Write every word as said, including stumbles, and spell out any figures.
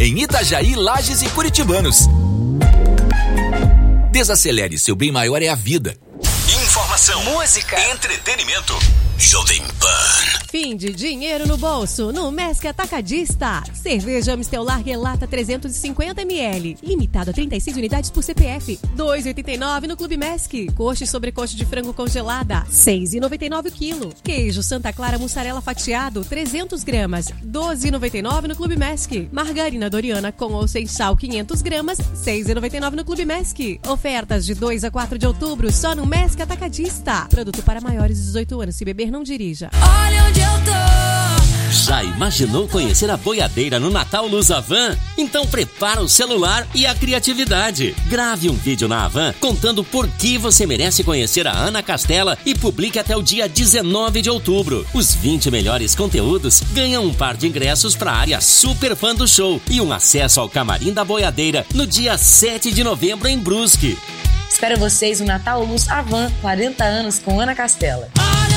em Itajaí, Lages e Curitibanos. Desacelere, seu bem maior é a vida. Informação, música, entretenimento. Jovem Pan. Fim de dinheiro no bolso no Mesc Atacadista. Cerveja Amstel Lager lata trezentos e cinquenta mililitros. Limitado a trinta e seis unidades por C P F. dois reais e oitenta e nove centavos no Clube Mesc. Coxa e sobrecoxa de frango congelada. seis reais e noventa e nove centavos o quilo. Queijo Santa Clara mussarela fatiado trezentos gramas. doze reais e noventa e nove centavos no Clube Mesc. Margarina Doriana com ou sem sal quinhentas gramas. seis reais e noventa e nove centavos no Clube Mesc. Ofertas de dois a quatro de outubro só no Mesc Atacadista. Produto para maiores de dezoito anos. Se beber, não dirija. Olha onde eu tô. Já imaginou conhecer a boiadeira no Natal Luz Havan? Então prepara o celular e a criatividade. Grave um vídeo na Havan contando por que você merece conhecer a Ana Castela e publique até o dia dezenove de outubro. Os vinte melhores conteúdos ganham um par de ingressos para a área super fã do show e um acesso ao camarim da boiadeira no dia sete de novembro em Brusque. Espero vocês no Natal Luz Havan, quarenta anos com Ana Castela.